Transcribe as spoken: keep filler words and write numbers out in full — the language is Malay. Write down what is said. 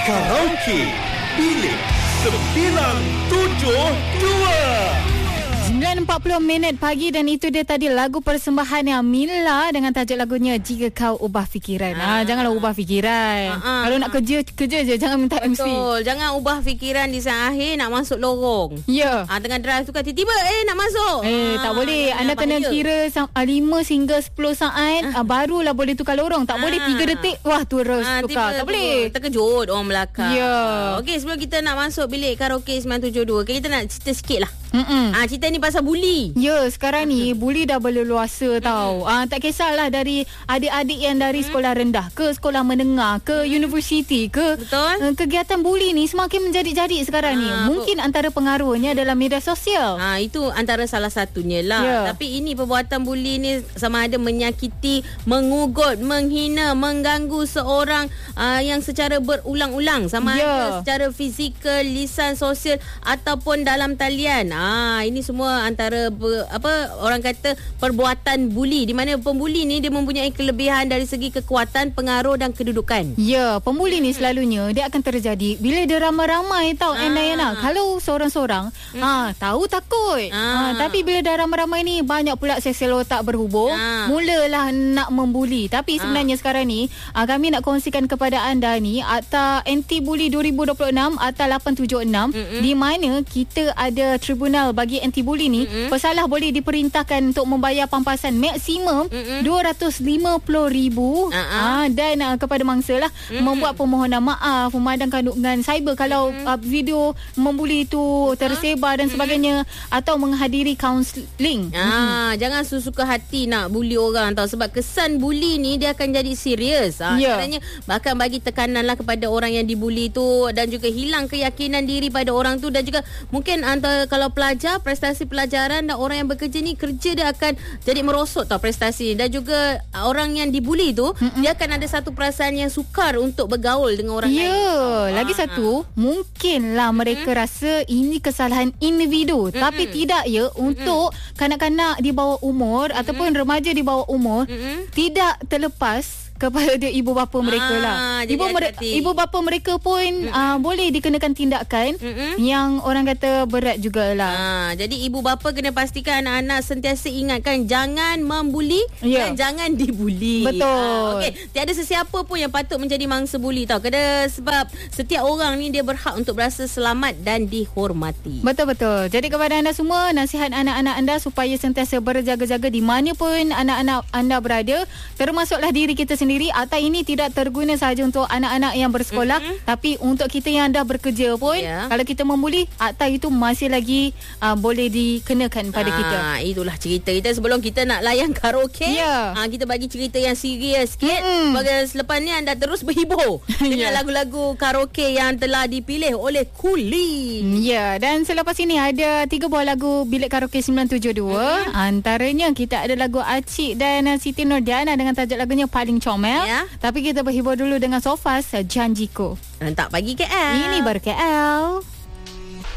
Karaoke Bilik sembilan tujuh dua. sembilan empat puluh minit pagi dan itu dia tadi lagu persembahan yang Mila dengan tajuk lagunya Jika Kau Ubah Fikiran. Ah, ah janganlah ubah fikiran. Ah, ah, Kalau nak kerja kerja je, jangan minta betul. M C. Betul. Jangan ubah fikiran di saat akhir nak masuk lorong. Ya. Ah tengah drive tu kan tiba-tiba eh nak masuk. Eh ah, tak boleh. Anda kena bahaya. Kira lima hingga sepuluh saat ah. barulah boleh tukar lorong. Tak ah. boleh tiga detik wah terus ah, tukar. Tak boleh. Terkejut orang belakang. Ya. Ah, okey, sebelum kita nak masuk bilik karaoke sembilan tujuh dua, okay, kita nak cerita sikit lah. Mm-mm. Ah cerita ni pasal buli. Ya, sekarang ni buli dah berleluasa tau. Ah tak kisahlah dari adik-adik yang dari sekolah rendah ke sekolah menengah ke universiti ke. Betul. Kegiatan buli ni semakin menjadi-jadi sekarang ni. Mungkin antara pengaruhnya dalam media sosial. Ah itu antara salah satunya lah. Yeah. Tapi ini perbuatan buli ni sama ada menyakiti, mengugut, menghina, mengganggu seorang uh, yang secara berulang-ulang, sama yeah. ada secara fizikal, lisan, sosial ataupun dalam talian. Ah ini semua antara ber, apa orang kata perbuatan buli, di mana pembuli ni dia mempunyai kelebihan dari segi kekuatan, pengaruh dan kedudukan. Ya, pembuli ni selalunya dia akan terjadi bila dia ramai-ramai tau. Ah. Endayana. Kalau seorang-seorang hmm. ha tahu takut. Ah. Ha tapi bila dah ramai-ramai ni banyak pula sel-sel otak berhubung, ah. mulalah nak membuli. Tapi sebenarnya ah. sekarang ni ha, kami nak kongsikan kepada anda ni Akta Anti Buli dua ribu dua puluh enam Akta lapan tujuh enam mm-hmm. di mana kita ada tribunal bagi anti buli ni. Mm-hmm. Pesalah boleh diperintahkan untuk membayar pampasan maksimum mm-hmm. dua ratus lima puluh ribu uh-huh. ha, dan uh, kepada mangsa lah mm-hmm. membuat permohonan maaf, memadamkan dugaan cyber kalau mm-hmm. uh, video membuli itu tersebar dan sebagainya, mm-hmm. atau menghadiri kaunseling. Ah, mm-hmm. Jangan susuka hati nak buli orang tau, sebab kesan buli ni dia akan jadi serius. Ah, yeah. Caranya bahkan bagi tekanan lah kepada orang yang dibuli tu dan juga hilang keyakinan diri pada orang tu, dan juga mungkin antara kalau pelajar, prestasi pelajaran dan orang yang bekerja ni kerja dia akan jadi merosot tau prestasi, dan juga orang yang dibuli tu mm-mm. dia akan ada satu perasaan yang sukar untuk bergaul dengan orang ya, lain. Ya, lagi ah, satu, ah. mungkinlah mereka mm-hmm. rasa ini kesalahan individu, mm-hmm. tapi tidak ya untuk mm-hmm. kanak-kanak di bawah umur mm-hmm. ataupun remaja di bawah umur, mm-hmm. tidak terlepas kepada ibu bapa mereka ah, lah. Ibu mere- ibu bapa mereka pun mm-hmm. uh, boleh dikenakan tindakan mm-hmm. yang orang kata berat jugalah. Ah, jadi ibu bapa kena pastikan anak-anak sentiasa ingatkan jangan membuli yeah. dan jangan dibuli. Betul. Ah, okey, tiada sesiapa pun yang patut menjadi mangsa buli tau. Kerana sebab setiap orang ni dia berhak untuk berasa selamat dan dihormati. Betul-betul. Jadi kepada anda semua, nasihat anak-anak anda supaya sentiasa berjaga-jaga di mana pun anak-anak anda berada, termasuklah diri kita sendiri. Sendiri. Akta ini tidak terguna sahaja untuk anak-anak yang bersekolah, mm-hmm. tapi untuk kita yang dah bekerja pun, yeah. kalau kita membuli, akta itu masih lagi uh, boleh dikenakan pada ah, kita. Itulah cerita kita sebelum kita nak layan karaoke. Yeah. Ah, kita bagi cerita yang serius sikit. Mm-hmm. Bagi selepas ni anda terus berhibur dengan yeah. lagu-lagu karaoke yang telah dipilih oleh Kuli. Ya, yeah. dan selepas ini ada tiga buah lagu bilik karaoke sembilan tujuh dua. Mm-hmm. Antaranya kita ada lagu Acik dan Siti Nordiana dengan tajuk lagunya Paling Comel. Ya. Tapi kita berhibur dulu dengan Sofas, Janjiku. Rentak pagi K L. Ini baru K L.